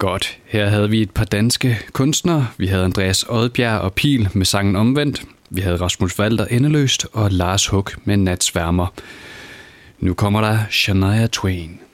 Godt. Her havde vi et par danske kunstnere. Vi havde Andreas Odbjerg og Pil med sangen Omvendt. Vi havde Rasmus Walter Endeløst og Lars Hug med Natsværmer. Nu kommer der Shania Twain.